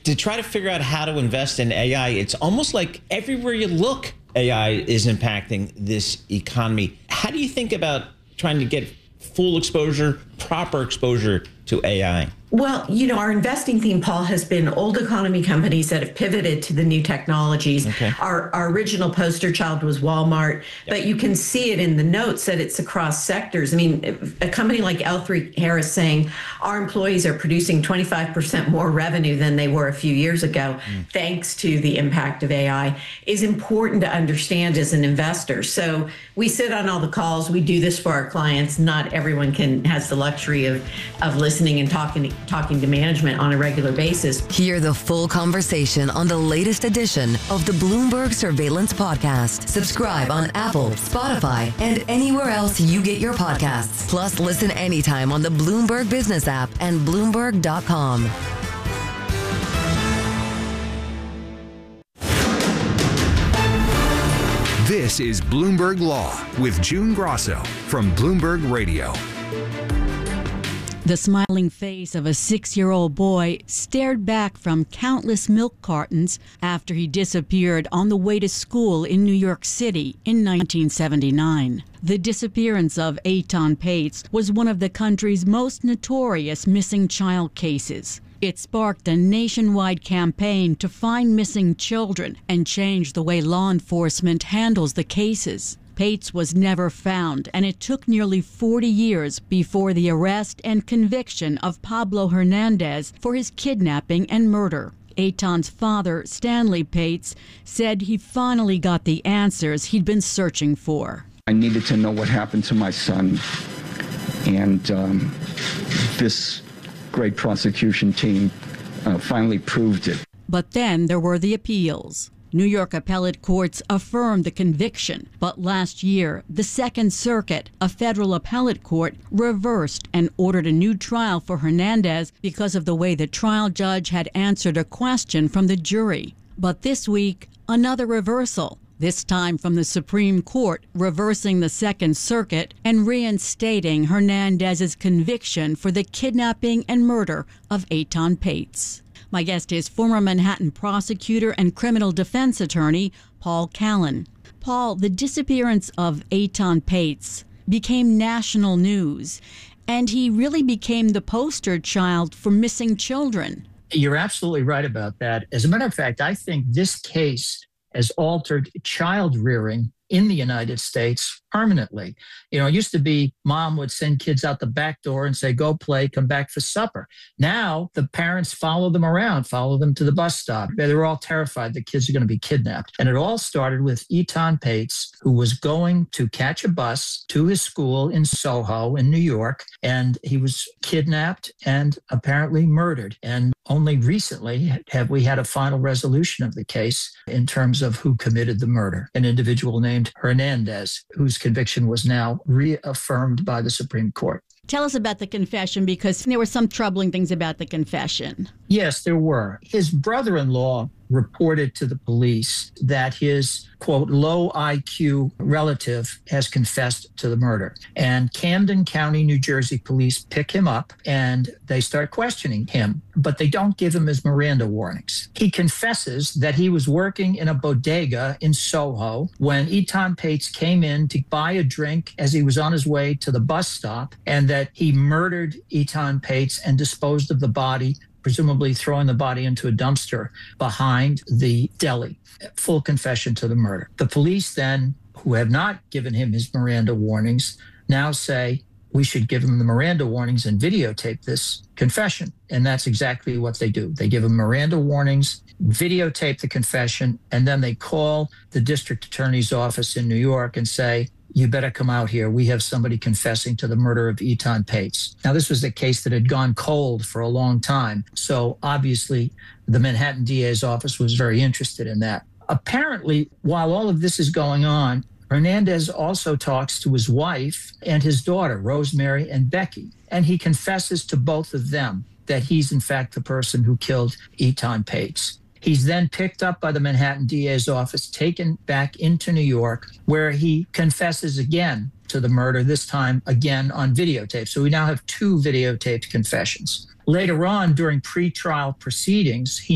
to try to figure out how to invest in AI. It's almost like everywhere you look, AI is impacting this economy. How do you think about trying to get full exposure, proper exposure to AI? Well, our investing theme, Paul, has been old economy companies that have pivoted to the new technologies. Okay. Our original poster child was Walmart, but you can see it in the notes that it's across sectors. I mean, a company like L3Harris saying our employees are producing 25% more revenue than they were a few years ago, thanks to the impact of AI, is important to understand as an investor. So we sit on all the calls. We do this for our clients. Not everyone has the luxury of listening and talking to management on a regular basis. Hear the full conversation on the latest edition of the Bloomberg Surveillance Podcast. Subscribe on Apple, Spotify, and anywhere else you get your podcasts. Plus, listen anytime on the Bloomberg Business app and Bloomberg.com. This is Bloomberg Law with June Grosso from Bloomberg Radio. The smiling face of a 6-year-old boy stared back from countless milk cartons after he disappeared on the way to school in New York City in 1979. The disappearance of Eitan Pates was one of the country's most notorious missing child cases. It sparked a nationwide campaign to find missing children and change the way law enforcement handles the cases. Pates was never found, and it took nearly 40 years before the arrest and conviction of Pablo Hernandez for his kidnapping and murder. Eitan's father, Stanley Pates, said he finally got the answers he'd been searching for. I needed to know what happened to my son, and this great prosecution team finally proved it. But then there were the appeals. New York appellate courts affirmed the conviction, but last year, the Second Circuit, a federal appellate court, reversed and ordered a new trial for Hernandez because of the way the trial judge had answered a question from the jury. But this week, another reversal, this time from the Supreme Court, reversing the Second Circuit and reinstating Hernandez's conviction for the kidnapping and murder of Eitan Pates. My guest is former Manhattan prosecutor and criminal defense attorney Paul Callan. Paul, the disappearance of Eitan Pates became national news, and he really became the poster child for missing children. You're absolutely right about that. As a matter of fact, I think this case has altered child rearing in the United States permanently. It used to be mom would send kids out the back door and say, go play, come back for supper. Now the parents follow them around, follow them to the bus stop. They're all terrified the kids are going to be kidnapped. And it all started with Eitan Pates, who was going to catch a bus to his school in Soho in New York, and he was kidnapped and apparently murdered. And only recently have we had a final resolution of the case in terms of who committed the murder, an individual named Hernandez, whose conviction was now reaffirmed by the Supreme Court. Tell us about the confession, because there were some troubling things about the confession. Yes, there were. His brother-in-law reported to the police that his, quote, low IQ relative has confessed to the murder. And Camden County, New Jersey police pick him up and they start questioning him, but they don't give him his Miranda warnings. He confesses that he was working in a bodega in Soho when Eitan Pates came in to buy a drink as he was on his way to the bus stop, and that he murdered Eitan Pates and disposed of the body, presumably throwing the body into a dumpster behind the deli. Full confession to the murder. The police then, who have not given him his Miranda warnings, now say we should give him the Miranda warnings and videotape this confession. And that's exactly what they do. They give him Miranda warnings, videotape the confession, and then they call the district attorney's office in New York and say, you better come out here. We have somebody confessing to the murder of Eitan Pates. Now, this was a case that had gone cold for a long time. So obviously, the Manhattan DA's office was very interested in that. Apparently, while all of this is going on, Hernandez also talks to his wife and his daughter, Rosemary and Becky, and he confesses to both of them that he's, in fact, the person who killed Eitan Pates. He's then picked up by the Manhattan DA's office, taken back into New York, where he confesses again to the murder, this time again on videotape. So we now have two videotaped confessions. Later on, during pretrial proceedings, he